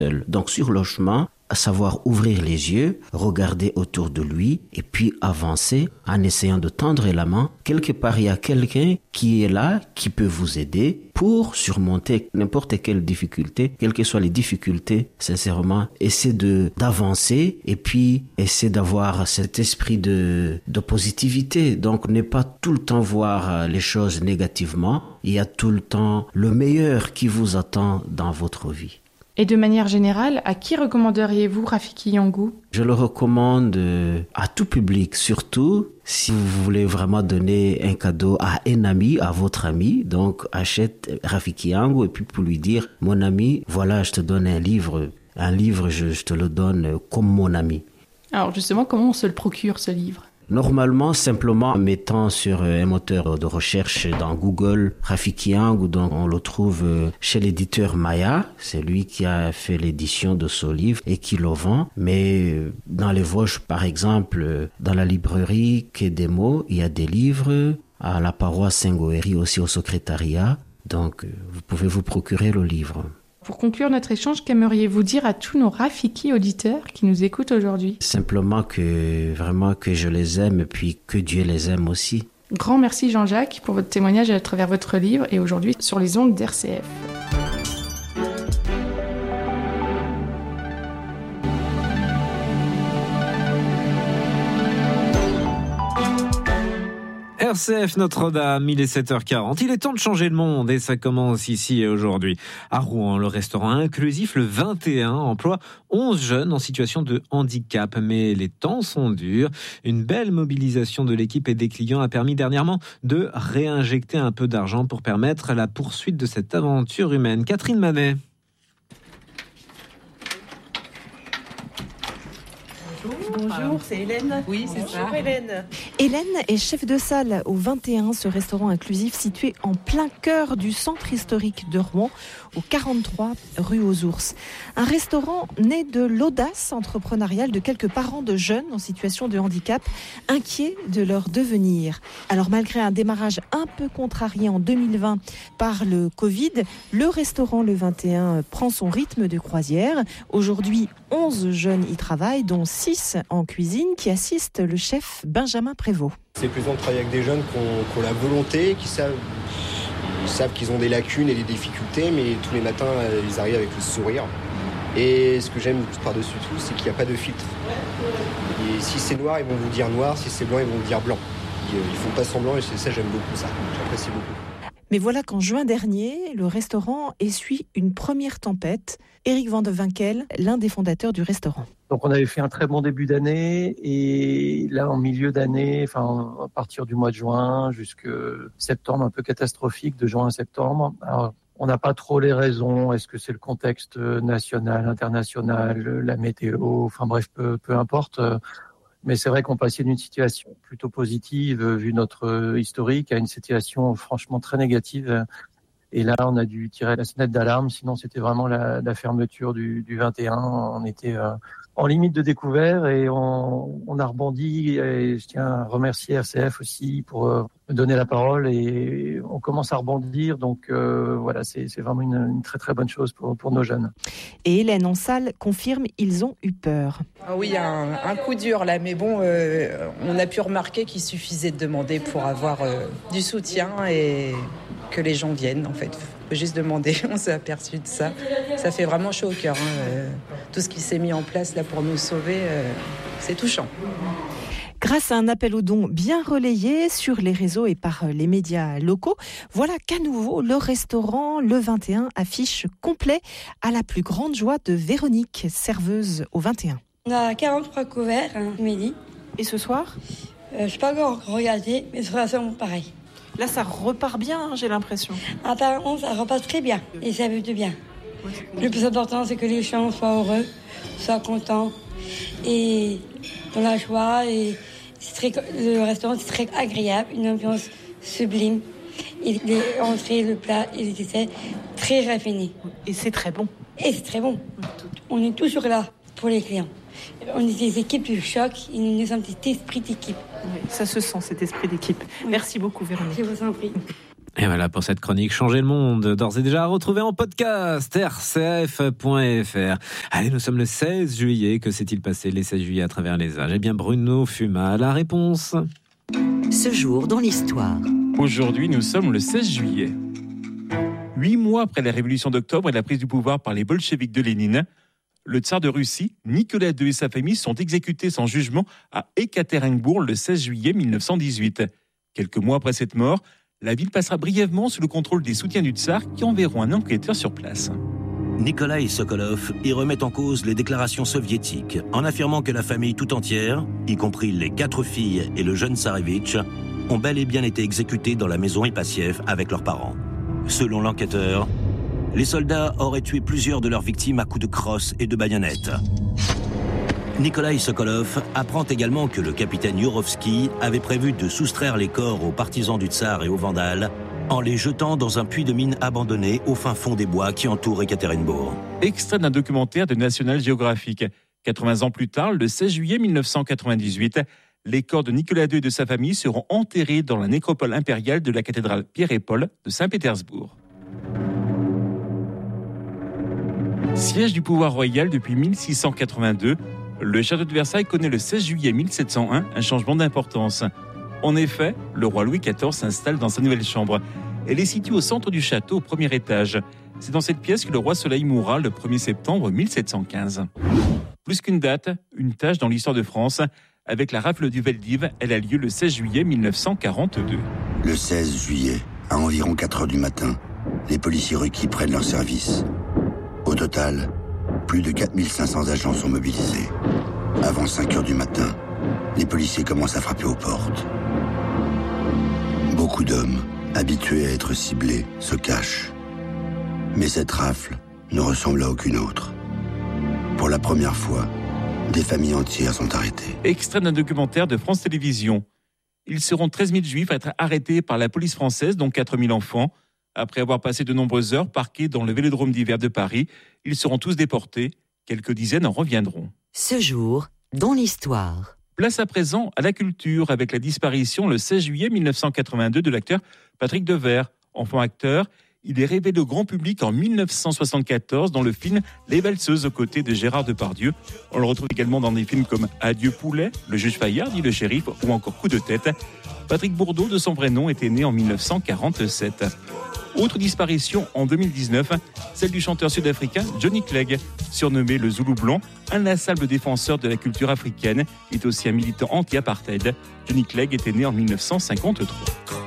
Donc sur le chemin, à savoir ouvrir les yeux, regarder autour de lui et puis avancer en essayant de tendre la main. Quelque part, il y a quelqu'un qui est là, qui peut vous aider pour surmonter n'importe quelle difficulté, quelles que soient les difficultés. Sincèrement, essaie d'avancer et puis essaie d'avoir cet esprit de positivité. Donc, ne pas tout le temps voir les choses négativement. Il y a tout le temps le meilleur qui vous attend dans votre vie. Et de manière générale, à qui recommanderiez-vous Rafiki Yangu ? Je le recommande à tout public, surtout si vous voulez vraiment donner un cadeau à un ami, à votre ami. Donc, achète Rafiki Yangu et puis pour lui dire, mon ami, voilà, je te donne un livre. Un livre, je te le donne comme mon ami. Alors justement, comment on se le procure, ce livre ? Normalement, simplement en mettant sur un moteur de recherche dans Google Rafiki Yangu, donc on le trouve chez l'éditeur Maya, c'est lui qui a fait l'édition de ce livre et qui le vend. Mais dans les Vosges, par exemple, dans la librairie Kedemo, il y a des livres, à la paroisse Saint-Goëri aussi au secrétariat, donc vous pouvez vous procurer le livre. Pour conclure notre échange, qu'aimeriez-vous dire à tous nos Rafiki auditeurs qui nous écoutent aujourd'hui ? Simplement que je les aime et puis que Dieu les aime aussi. Grand merci Jean-Jacques pour votre témoignage à travers votre livre et aujourd'hui sur les ondes d'RCF. RCF Notre-Dame, il est 7h40. Il est temps de changer le monde et ça commence ici et aujourd'hui. À Rouen, le restaurant inclusif le 21 emploie 11 jeunes en situation de handicap. Mais les temps sont durs. Une belle mobilisation de l'équipe et des clients a permis dernièrement de réinjecter un peu d'argent pour permettre la poursuite de cette aventure humaine. Catherine Manet. Bonjour, c'est Hélène. Oui, c'est ça. Bonjour Hélène. Hélène est chef de salle au 21, ce restaurant inclusif situé en plein cœur du centre historique de Rouen, au 43 rue aux Ours. Un restaurant né de l'audace entrepreneuriale de quelques parents de jeunes en situation de handicap, inquiets de leur devenir. Alors malgré un démarrage un peu contrarié en 2020 par le Covid, le restaurant le 21 prend son rythme de croisière. Aujourd'hui, 11 jeunes y travaillent, dont 6 en cuisine, qui assistent le chef Benjamin Prévost. C'est plaisant de travailler avec des jeunes qui ont la volonté, qui savent qu'ils ont des lacunes et des difficultés, mais tous les matins, ils arrivent avec le sourire. Et ce que j'aime par-dessus tout, c'est qu'il n'y a pas de filtre. Et si c'est noir, ils vont vous dire noir, si c'est blanc, ils vont vous dire blanc. Ils ne font pas semblant et ça, j'aime beaucoup ça. J'apprécie beaucoup. Mais voilà qu'en juin dernier, le restaurant essuie une première tempête. Éric Van de Winkel, l'un des fondateurs du restaurant. Donc on avait fait un très bon début d'année et là en milieu d'année, enfin à partir du mois de juin jusqu'à septembre, un peu catastrophique de juin à septembre. Alors, on n'a pas trop les raisons. Est-ce que c'est le contexte national, international, la météo, enfin bref, peu importe. Mais c'est vrai qu'on passait d'une situation plutôt positive, vu notre historique, à une situation franchement très négative. Et là, on a dû tirer la sonnette d'alarme, sinon c'était vraiment la fermeture du 21. On était en limite de découvert et on a rebondi. Et je tiens à remercier RCF aussi pour me donner la parole et on commence à rebondir. Donc voilà, c'est vraiment une très très bonne chose pour nos jeunes. Et Hélène en salle confirme, ils ont eu peur. Ah oui, un coup dur là, mais bon, on a pu remarquer qu'il suffisait de demander pour avoir du soutien et que les gens viennent en fait. Faut juste demander, on s'est aperçu de ça. Ça fait vraiment chaud au cœur. Tout ce qui s'est mis en place là pour nous sauver, c'est touchant. Grâce à un appel aux dons bien relayé sur les réseaux et par les médias locaux, voilà qu'à nouveau le restaurant Le 21 affiche complet à la plus grande joie de Véronique, serveuse au 21. On a 43 couverts, midi. Et ce soir ? Je n'ai pas encore regardé, mais ce sera sûrement pareil. Là, ça repart bien, j'ai l'impression. Apparemment, ça repart très bien et ça veut tout bien. Le plus important, c'est que les gens soient heureux, soient contents et dans la joie. Et le restaurant, c'est très agréable, une ambiance sublime. Et les entrées, le plat et les desserts, très raffinés. Et c'est très bon. Et c'est très bon. On est toujours là pour les clients. On est des équipes du choc, nous sommes des esprits d'équipe. Oui, ça se sent, cet esprit d'équipe. Oui. Merci beaucoup, Véronique. Je vous en prie. Et voilà pour cette chronique Changer le monde, d'ores et déjà à retrouver en podcast, rcf.fr. Allez, nous sommes le 16 juillet. Que s'est-il passé les 16 juillet à travers les âges ? Eh bien, Bruno Fuma a la réponse. Ce jour dans l'histoire. Aujourd'hui, nous sommes le 16 juillet. 8 mois après la révolution d'octobre et la prise du pouvoir par les bolcheviks de Lénine, le tsar de Russie, Nicolas II et sa famille sont exécutés sans jugement à Ekaterinbourg le 16 juillet 1918. Quelques mois après cette mort, la ville passera brièvement sous le contrôle des soutiens du tsar qui enverront un enquêteur sur place. Nikolaï Sokolov y remet en cause les déclarations soviétiques en affirmant que la famille tout entière, y compris les 4 filles et le jeune tsarevitch, ont bel et bien été exécutés dans la maison Ipassiev avec leurs parents. Selon l'enquêteur, les soldats auraient tué plusieurs de leurs victimes à coups de crosse et de baïonnettes. Nikolaï Sokolov apprend également que le capitaine Yurovsky avait prévu de soustraire les corps aux partisans du tsar et aux vandales en les jetant dans un puits de mine abandonné au fin fond des bois qui entourent Ekaterinbourg. Extrait d'un documentaire de National Geographic. 80 ans plus tard, le 16 juillet 1998, les corps de Nicolas II et de sa famille seront enterrés dans la nécropole impériale de la cathédrale Pierre et Paul de Saint-Pétersbourg. Siège du pouvoir royal depuis 1682, le château de Versailles connaît le 16 juillet 1701 un changement d'importance. En effet, le roi Louis XIV s'installe dans sa nouvelle chambre. Elle est située au centre du château, au premier étage. C'est dans cette pièce que le roi Soleil mourra le 1er septembre 1715. Plus qu'une date, une tâche dans l'histoire de France. Avec la rafle du Veldiv, elle a lieu le 16 juillet 1942. Le 16 juillet, à environ 4 heures du matin, les policiers requis prennent leur service. Au total, plus de 4500 agents sont mobilisés. Avant 5 heures du matin, les policiers commencent à frapper aux portes. Beaucoup d'hommes, habitués à être ciblés, se cachent. Mais cette rafle ne ressemble à aucune autre. Pour la première fois, des familles entières sont arrêtées. Extrait d'un documentaire de France Télévisions. Ils seront 13 000 juifs à être arrêtés par la police française, dont 4 000 enfants. Après avoir passé de nombreuses heures parqués dans le Vélodrome d'hiver de Paris, ils seront tous déportés. Quelques dizaines en reviendront. Ce jour, dans l'histoire. Place à présent à la culture avec la disparition le 16 juillet 1982 de l'acteur Patrick Devers. Enfant acteur, il est révélé au grand public en 1974 dans le film Les Valseuses aux côtés de Gérard Depardieu. On le retrouve également dans des films comme Adieu Poulet, Le Juge Fayard, dit le shérif ou encore Coup de tête. Patrick Bourdeau, de son vrai nom, était né en 1947. Autre disparition en 2019, celle du chanteur sud-africain Johnny Clegg, surnommé le Zoulou Blanc, inlassable défenseur de la culture africaine, est aussi un militant anti-apartheid. Johnny Clegg était né en 1953.